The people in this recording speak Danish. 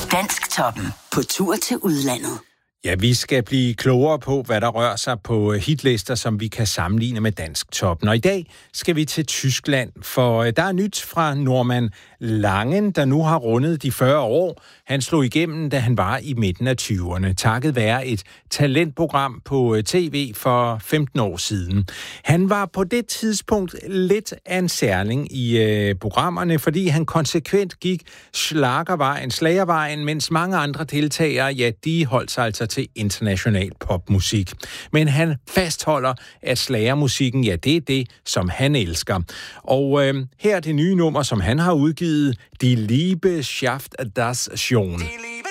Dansktoppen på tur til udlandet. Ja, vi skal blive klogere på, hvad der rører sig på hitlister, som vi kan sammenligne med Dansktoppen. Og i dag skal vi til Tyskland, for der er nyt fra Norman Langen, der nu har rundet de 40 år. Han slog igennem, da han var i midten af 20'erne, takket være et talentprogram på tv for 15 år siden. Han var på det tidspunkt lidt af en særling i programmerne, fordi han konsekvent gik slagervejen, mens mange andre deltagere, ja, de holdt sig altså til international popmusik. Men han fastholder, at slagermusikken, ja, det er det, som han elsker. Og her er det nye nummer, som han har udgivet, Die Liebe schafft das schon. Die Liebe